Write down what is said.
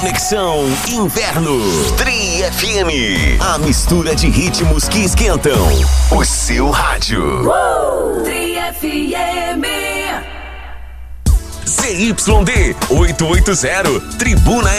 Conexão Inverno. Tri FM. A mistura de ritmos que esquentam o seu rádio. Tri FM. ZYD 880. Tribuna